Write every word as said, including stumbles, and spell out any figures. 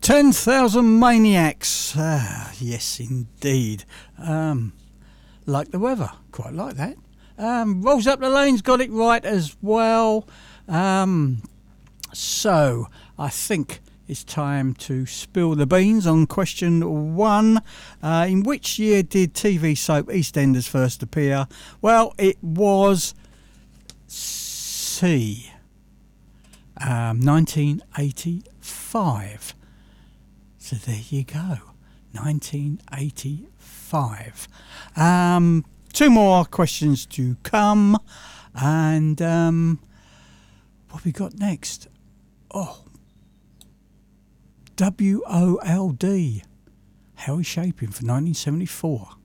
ten thousand Maniacs. Ah, yes, indeed. Um, like the weather. Quite like that. Um, Rolls Up the Lane's got it right as well. Um, so, I think it's time to spill the beans on question one. Uh, in which year did T V soap EastEnders first appear? Well, it was C. Um, nineteen eighty-five. So there you go, nineteen eighty-five. Um, two more questions to come, and um, what have we got next? Oh, W O L D. How are we shaping for nineteen seventy-four?